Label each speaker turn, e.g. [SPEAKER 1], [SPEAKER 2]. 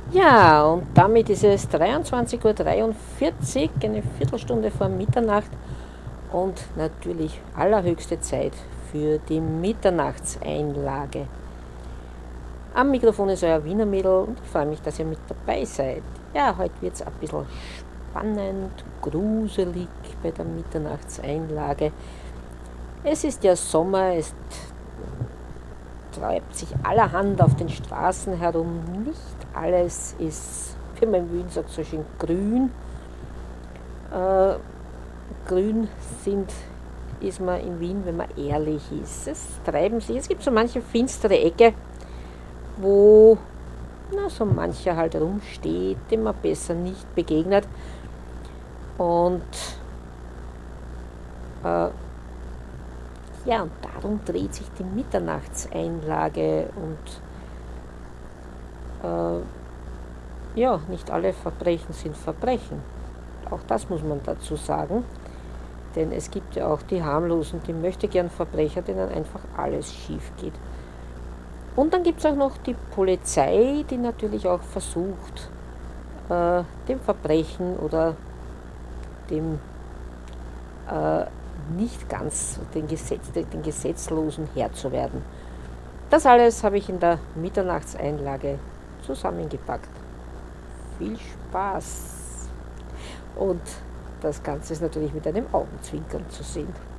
[SPEAKER 1] Ja, und damit ist es 23:43 Uhr, eine Viertelstunde vor Mitternacht und natürlich allerhöchste Zeit für die Mitternachtseinlage. Am Mikrofon ist euer Wiener Mädel und ich freue mich, dass ihr mit dabei seid. Ja, heute wird es ein bisschen spannend, gruselig bei der Mitternachtseinlage. Es ist ja Sommer, es treibt sich allerhand auf den Straßen herum. Nicht alles ist, wie man in Wien sagt, so schön grün. Äh, grün ist man in Wien, wenn man ehrlich ist. Es gibt so manche finstere Ecke, wo so mancher halt rumsteht, dem man besser nicht begegnet. Und ja, und darum dreht sich die Mitternachtseinlage und ja, nicht alle Verbrechen sind Verbrechen. Auch das muss man dazu sagen. Denn es gibt ja auch die harmlosen, die möchtegern Verbrecher, denen einfach alles schief geht. Und dann gibt es auch noch die Polizei, die natürlich auch versucht, dem Verbrechen oder dem nicht ganz den Gesetzlosen Herr zu werden. Das alles habe ich in der Mitternachtseinlage zusammengepackt. Viel Spaß! Und das Ganze ist natürlich mit einem Augenzwinkern zu sehen.